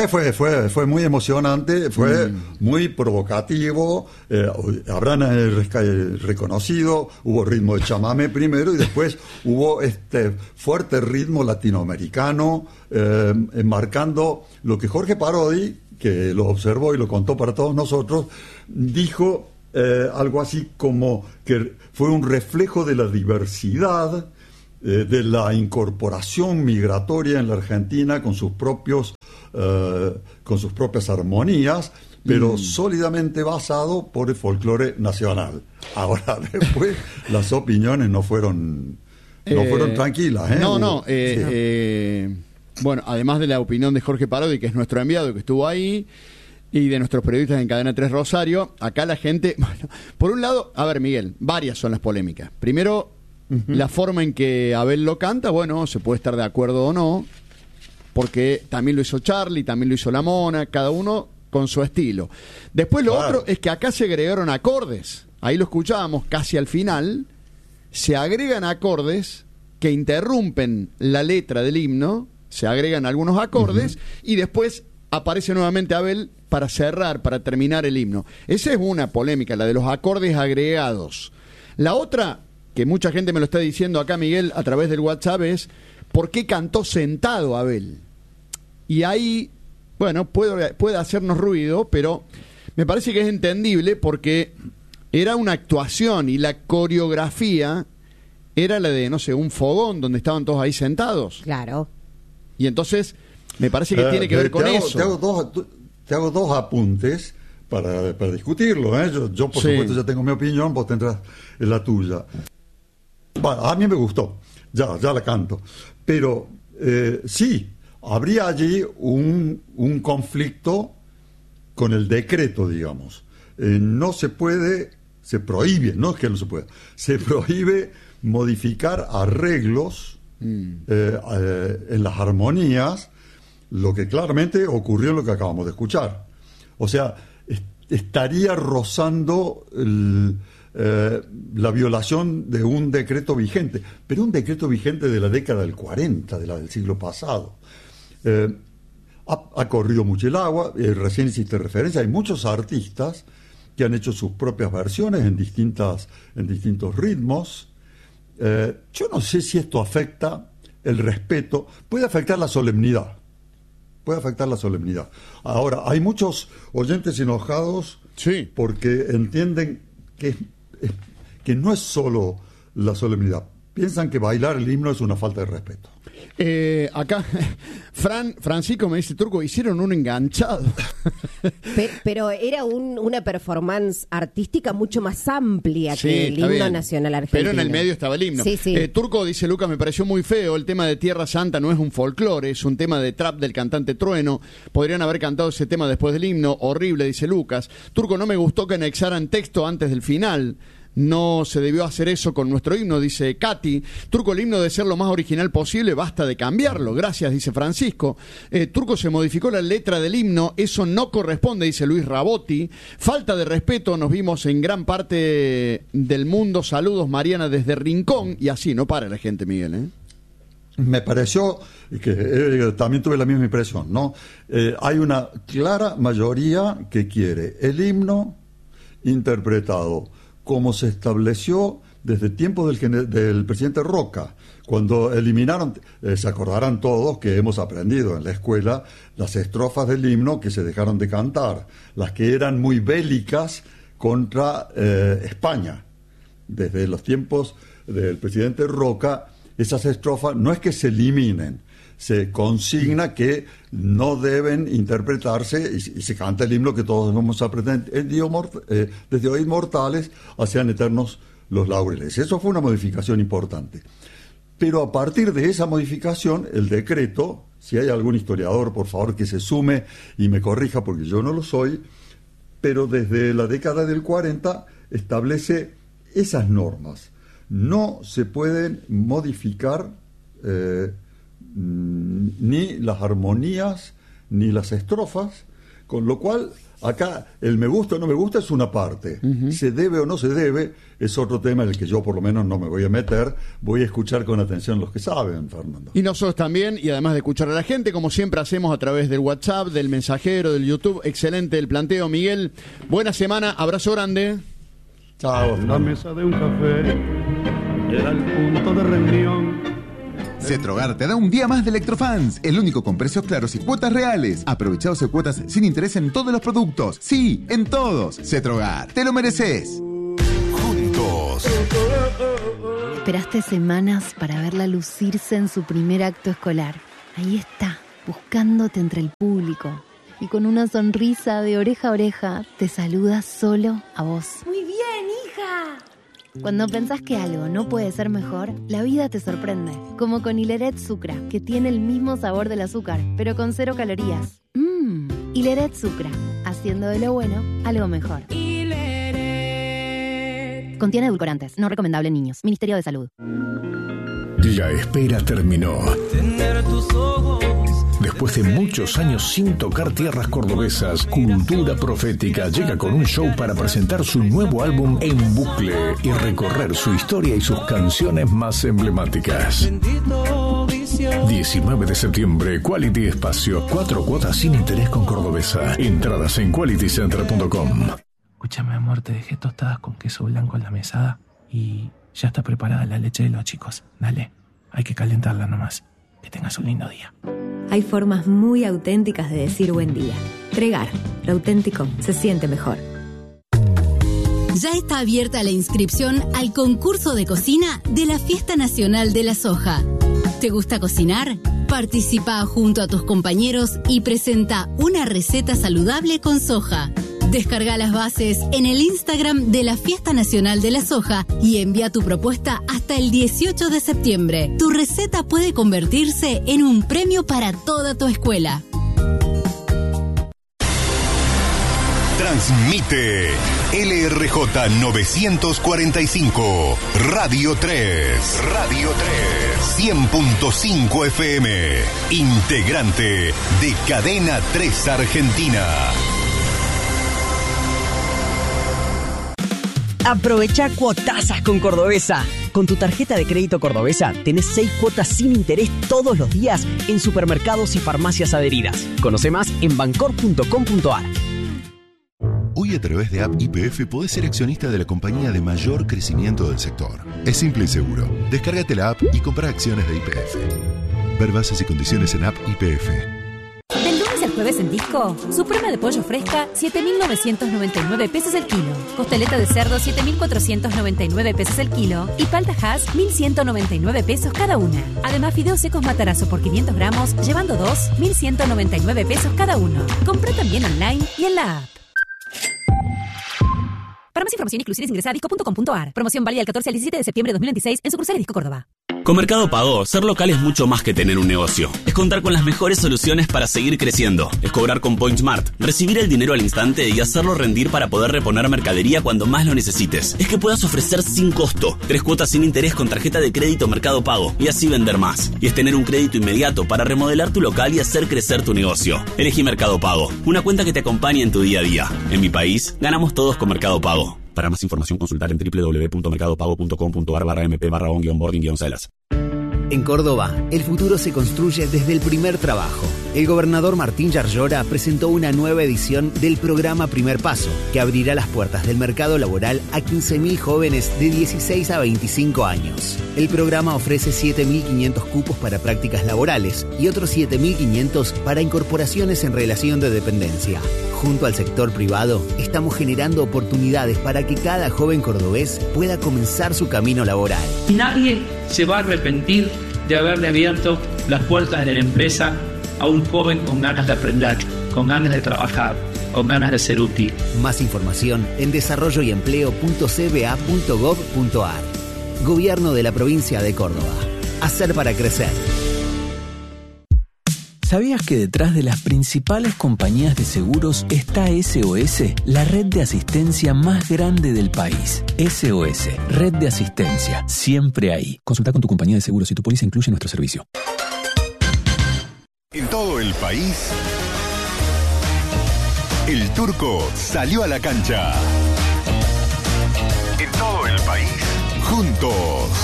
fue muy emocionante, fue muy provocativo. Habrán reconocido, hubo ritmo de chamamé primero y después hubo este fuerte ritmo latinoamericano, enmarcando lo que Jorge Parodi, que lo observó y lo contó para todos nosotros, dijo algo así como que fue un reflejo de la diversidad, de la incorporación migratoria en la Argentina con sus propias armonías, pero sólidamente basado por el folclore nacional. Ahora, después, las opiniones no fueron tranquilas. Bueno, además de la opinión de Jorge Parodi, que es nuestro enviado, que estuvo ahí, y de nuestros periodistas en Cadena 3 Rosario, acá la gente... Bueno, por un lado, a ver, Miguel, varias son las polémicas. Primero, la forma en que Abel lo canta, bueno, se puede estar de acuerdo o no, porque también lo hizo Charlie, también lo hizo La Mona, cada uno con su estilo. Después lo otro es que acá se agregaron acordes. Ahí lo escuchábamos casi al final. Se agregan acordes que interrumpen la letra del himno, se agregan algunos acordes y después aparece nuevamente Abel para cerrar, para terminar el himno. Esa es una polémica, la de los acordes agregados. La otra, que mucha gente me lo está diciendo acá, Miguel, a través del WhatsApp, es ¿por qué cantó sentado Abel? Y ahí, bueno, puede hacernos ruido, pero me parece que es entendible porque era una actuación y la coreografía era la de, no sé, un fogón donde estaban todos ahí sentados. Claro. Y entonces, me parece que tiene que ver con eso. Te hago dos apuntes para discutirlo. Yo por supuesto, ya tengo mi opinión, vos tendrás la tuya. Bueno, a mí me gustó, ya la canto. Pero sí, habría allí un conflicto con el decreto, digamos. No se puede, se prohíbe, no es que no se pueda, se prohíbe modificar arreglos en las armonías, lo que claramente ocurrió en lo que acabamos de escuchar. O sea, estaría rozando la violación de un decreto vigente, pero un decreto vigente de la década del 40, de la del siglo pasado. Ha corrido mucho el agua, recién hiciste referencia, hay muchos artistas que han hecho sus propias versiones en distintos ritmos. Yo no sé si esto afecta el respeto, puede afectar la solemnidad. Ahora, hay muchos oyentes enojados porque entienden que no es solo la solemnidad. Piensan que bailar el himno es una falta de respeto. Acá, Francisco me dice, Turco, hicieron un enganchado. Pero era una performance artística mucho más amplia que el himno nacional argentino. Pero en el medio estaba el himno. Sí. Turco dice, Lucas, me pareció muy feo. El tema de Tierra Santa no es un folclore, es un tema de trap del cantante Trueno. Podrían haber cantado ese tema después del himno. Horrible, dice Lucas. Turco, no me gustó que anexaran texto antes del final. No se debió hacer eso con nuestro himno, dice Katy. Turco, el himno debe ser lo más original posible, basta de cambiarlo. Gracias, dice Francisco. Turco, se modificó la letra del himno, eso no corresponde, dice Luis Rabotti. Falta de respeto, nos vimos en gran parte del mundo. Saludos, Mariana, desde Rincón. Y así, no para la gente, Miguel, Me pareció que también tuve la misma impresión, ¿no? Hay una clara mayoría que quiere el himno interpretado como se estableció desde tiempos del presidente Roca, cuando eliminaron, se acordarán todos que hemos aprendido en la escuela las estrofas del himno que se dejaron de cantar, las que eran muy bélicas contra España. Desde los tiempos del presidente Roca, esas estrofas no es que se eliminen, se consigna que no deben interpretarse y se canta el himno que todos debemos aprender. Desde hoy mortales hacían eternos los laureles. Eso fue una modificación importante. Pero a partir de esa modificación, el decreto, si hay algún historiador, por favor, que se sume y me corrija porque yo no lo soy, pero desde la década del 40 establece esas normas. No se pueden modificar ni las armonías, ni las estrofas, Con lo cual, acá el me gusta o no me gusta es una parte. Se debe o no se debe es otro tema en el que yo por lo menos no me voy a meter. Voy a escuchar con atención los que saben, Fernando. Y nosotros también, y además de escuchar a la gente, como siempre hacemos a través del WhatsApp, del mensajero, del YouTube. Excelente el planteo, Miguel. Buena semana, abrazo grande. Chao. La mesa de un café era el punto de reunión. Cetrogar te da un día más de Electrofans, el único con precios claros y cuotas reales. Aprovecha 12 cuotas sin interés en todos los productos. Sí, en todos. Cetrogar, te lo mereces. Juntos. Esperaste semanas para verla lucirse en su primer acto escolar. Ahí está, buscándote entre el público. Y con una sonrisa de oreja a oreja, te saluda solo a vos. Muy bien, hija. Cuando pensás que algo no puede ser mejor, la vida te sorprende. Como con Hileret Sucra, que tiene el mismo sabor del azúcar, pero con 0 calorías. Hileret Sucra, haciendo de lo bueno algo mejor. Hileret. Contiene edulcorantes, no recomendable en niños. Ministerio de Salud. La espera terminó. Tener tus ojos. Después de muchos años sin tocar tierras cordobesas, Cultura Profética llega con un show para presentar su nuevo álbum en bucle y recorrer su historia y sus canciones más emblemáticas. 19 de septiembre, Quality Espacio, 4 cuotas sin interés con Cordobesa. Entradas en qualitycenter.com. Escúchame, amor, te dejé tostadas con queso blanco en la mesada y ya está preparada la leche de los chicos. Dale, hay que calentarla nomás. Que tengas un lindo día. Hay formas muy auténticas de decir buen día. Tregar, lo auténtico se siente mejor. Ya está abierta la inscripción al concurso de cocina de la Fiesta Nacional de la Soja. ¿Te gusta cocinar? Participa junto a tus compañeros y presenta una receta saludable con soja. Descarga las bases en el Instagram de la Fiesta Nacional de la Soja y envía tu propuesta hasta el 18 de septiembre. Tu receta puede convertirse en un premio para toda tu escuela. Transmite LRJ 945, Radio 3. Radio 3. 100.5 FM. Integrante de Cadena 3 Argentina. Aprovecha cuotazas con Cordobesa. Con tu tarjeta de crédito Cordobesa tenés 6 cuotas sin interés todos los días en supermercados y farmacias adheridas. Conoce más en bancor.com.ar. Hoy a través de App YPF podés ser accionista de la compañía de mayor crecimiento del sector. Es simple y seguro. Descárgate la app y compra acciones de YPF. Ver bases y condiciones en App YPF. Del lunes al jueves en Disco, suprema de pollo fresca, 7.999 pesos el kilo. Costeleta de cerdo, 7.499 pesos el kilo. Y palta Hass, 1.199 pesos cada una. Además, fideos secos Matarazzo por 500 gramos, llevando 2, 1.199 pesos cada uno. Compra también online y en la app. Para más información y exclusiones ingresa a disco.com.ar. Promoción válida del 14 al 17 de septiembre de 2026 en sucursales Disco Córdoba. Con Mercado Pago, ser local es mucho más que tener un negocio. Es contar con las mejores soluciones para seguir creciendo. Es cobrar con PointSmart, recibir el dinero al instante y hacerlo rendir para poder reponer mercadería cuando más lo necesites. Es que puedas ofrecer sin costo 3 cuotas sin interés con tarjeta de crédito Mercado Pago y así vender más. Y es tener un crédito inmediato para remodelar tu local y hacer crecer tu negocio. Elegí Mercado Pago, una cuenta que te acompañe en tu día a día. En mi país, ganamos todos con Mercado Pago. Para más información, consultar en www.mercadopago.com.ar/mp/onboarding-salas. En Córdoba, el futuro se construye desde el primer trabajo. El gobernador Martín Yarlora presentó una nueva edición del programa Primer Paso, que abrirá las puertas del mercado laboral a 15.000 jóvenes de 16 a 25 años. El programa ofrece 7.500 cupos para prácticas laborales y otros 7.500 para incorporaciones en relación de dependencia. Junto al sector privado, estamos generando oportunidades para que cada joven cordobés pueda comenzar su camino laboral. Nadie se va a arrepentir de haberle abierto las puertas de la empresa a un joven con ganas de aprender, con ganas de trabajar, con ganas de ser útil. Más información en desarrolloyempleo.cba.gov.ar. Gobierno de la provincia de Córdoba. Hacer para crecer. ¿Sabías que detrás de las principales compañías de seguros está SOS, la red de asistencia más grande del país? SOS, red de asistencia, siempre ahí. Consulta con tu compañía de seguros si tu póliza incluye nuestro servicio. En todo el país, El Turco salió a la cancha. En todo el país, juntos.